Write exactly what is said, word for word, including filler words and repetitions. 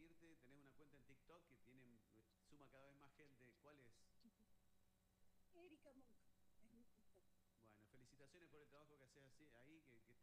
seguirte, tenés una cuenta en TikTok que tiene, suma cada vez más gente. ¿Cuál es? Erika Monk es mi TikTok. Bueno, felicitaciones por el trabajo que haces así, ahí, que, que